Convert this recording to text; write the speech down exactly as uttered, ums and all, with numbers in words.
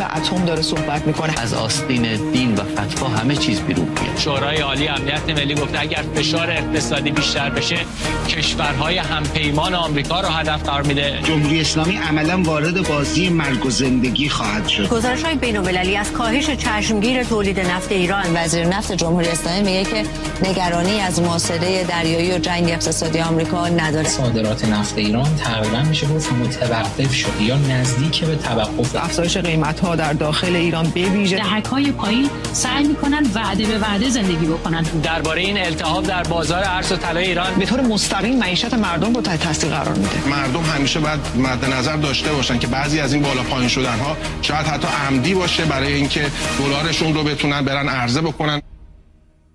به اتم داره صحبت میکنه. از آستین دین و فتوا همه چیز بیرون میاد. شورای عالی امنیت ملی گفته اگر فشار اقتصادی بیشتر بشه کشورهای همپیمان آمریکا رو هدف قرار میده. جمهوری اسلامی عملاً وارد بازی مرگ و زندگی خواهد شد. گزارش‌های بین‌المللی از کاهش چشمگیر تولید نفت ایران. وزیر نفت جمهوری اسلامی میگه که نگرانی از محاصره دریایی و جنگ اقتصادی آمریکا نداره. صادرات نفت ایران تقریبا میشه گفت متوقف شد یا نزدیک به توقف. افزایش قیمت‌ها در داخل ایران به ویژه دهک‌های پایین سعی می‌کنن وعده به وعده زندگی بکنن. درباره این التهاب در بازار ارز و طلای ایران به طور مستقیم معیشت مردم رو تحت تاثیر قرار میده. مردم همیشه باید مد نظر داشته باشن که بعضی از این بالا پایین شدن‌ها شاید حتی عمدی باشه برای اینکه دلارشون رو بتونن برن عرضه بکنن.